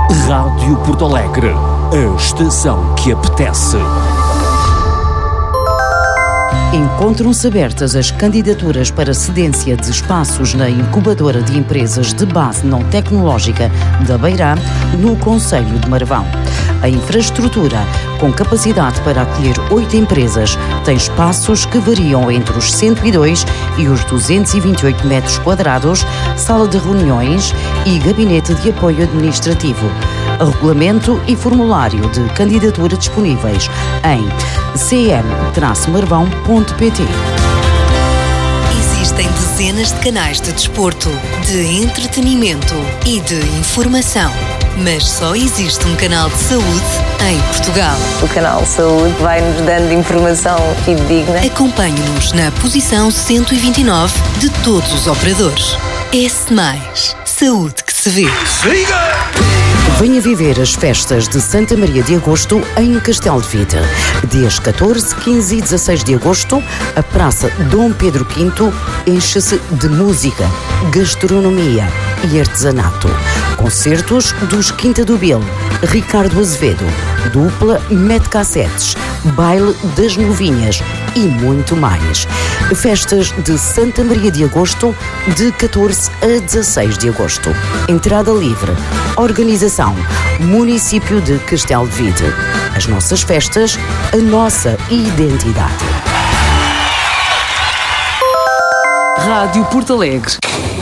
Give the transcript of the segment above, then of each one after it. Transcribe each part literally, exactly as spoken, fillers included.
Rádio Porto Alegre, a estação que apetece. Encontram-se abertas as candidaturas para cedência de espaços na incubadora de empresas de base não tecnológica da Beirã, no concelho de Marvão. A infraestrutura, com capacidade para acolher oito empresas, tem espaços que variam entre os cento e dois e os duzentos e vinte e oito metros quadrados, sala de reuniões e gabinete de apoio administrativo. Regulamento e formulário de candidatura disponíveis em c m marvão ponto p t. Existem dezenas de canais de desporto, de entretenimento e de informação. Mas só existe um canal de saúde em Portugal. O canal Saúde vai-nos dando informação fidedigna. Acompanhe-nos na posição cento e vinte e nove de todos os operadores. S mais, saúde que se vê. Siga! Venha viver as festas de Santa Maria de Agosto em Castelo de Vide. Dias catorze, quinze e dezasseis de agosto, a Praça Dom Pedro quinto enche-se de música, gastronomia e artesanato. Concertos dos Quinta do Bil, Ricardo Azevedo, dupla Mete Cassetes, baile das Novinhas e muito mais. Festas de Santa Maria de Agosto, de catorze a dezasseis de agosto. Entrada livre. Organização Município de Castelo de Vide. As nossas festas, a nossa identidade. Rádio Porto Alegre.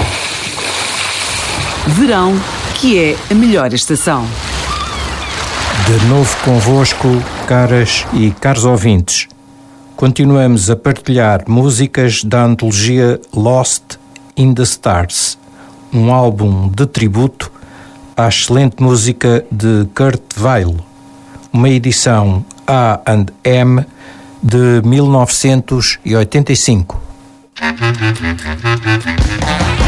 Verão, que é a melhor estação. De novo convosco, caras e caros ouvintes. Continuamos a partilhar músicas da antologia Lost in the Stars, um álbum de tributo à excelente música de Kurt Weill, uma edição A and M de mil novecentos e oitenta e cinco.